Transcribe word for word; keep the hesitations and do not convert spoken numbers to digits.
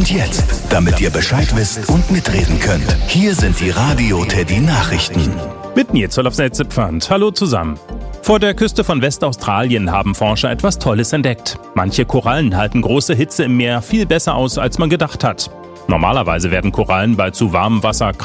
Und jetzt, damit ihr Bescheid wisst und mitreden könnt, hier sind die Radio Teddy Nachrichten. Mit Nils Olofsnetze-Pfand. Hallo zusammen. Vor der Küste von Westaustralien haben Forscher etwas Tolles entdeckt. Manche Korallen halten große Hitze im Meer viel besser aus, als man gedacht hat. Normalerweise werden Korallen bei zu warmem Wasser